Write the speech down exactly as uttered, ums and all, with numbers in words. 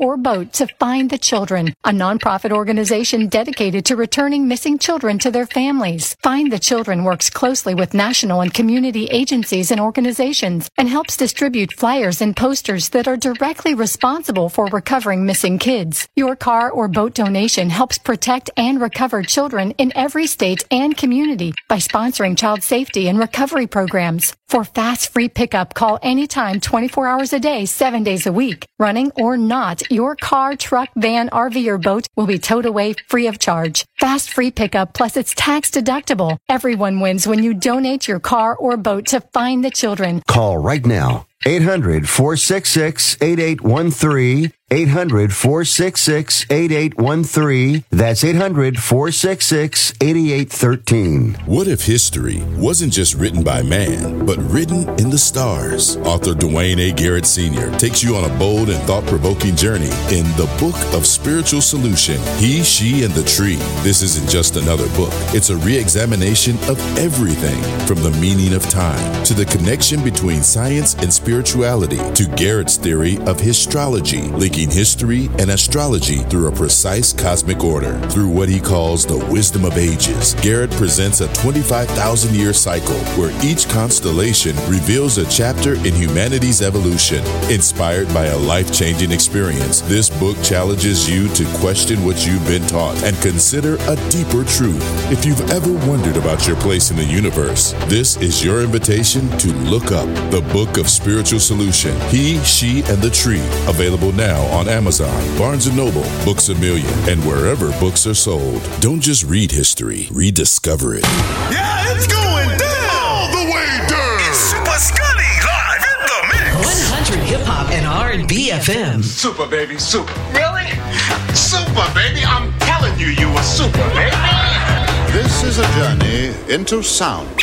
or boat to find the children, a nonprofit organization dedicated to returning missing children to their families. Find the Children works closely with national and community agencies and organizations and helps distribute flyers and posters that are directly responsible for recovering missing kids. Your car or boat donation helps protect and recover children in every state and community by sponsoring child safety and recovery programs. For fast, free pickup, call anytime, twenty-four hours a day, seven days a week. Running or not, your car, truck, van, R V, or boat will be towed away free of charge. Fast, free pickup, plus it's tax deductible. Everyone wins when you donate your car or boat to Find the Children. Call right now. eight hundred, four six six, eight eight one three. eight hundred, four six six, eight eight one three. That's eight hundred, four six six, eight eight one three. What if history wasn't just written by man, but written in the stars? Author Dwayne A. Garrett Senior takes you on a bold and thought-provoking journey in the Book of Spiritual Solution, He, She, and the Tree. This isn't just another book. It's a re-examination of everything from the meaning of time to the connection between science and spirituality to Garrett's theory of histrology, linking history and astrology through a precise cosmic order. Through what he calls the wisdom of ages, Garrett presents a twenty-five thousand year cycle where each constellation reveals a chapter in humanity's evolution. Inspired by a life-changing experience, this book challenges you to question what you've been taught and consider a deeper truth. If you've ever wondered about your place in the universe, this is your invitation to look up the Book of Spiritual Solution, He, She, and the Tree. Available now on Amazon, Barnes and Noble, Books A Million, and wherever books are sold. Don't just read history, rediscover it. Yeah, it's going down all the way down. It's Super Scully live in the mix. one hundred Hip Hop and R and B F M. Super, baby, super. Really? Super, baby. I'm telling you, you are super, baby. This is a journey into sound.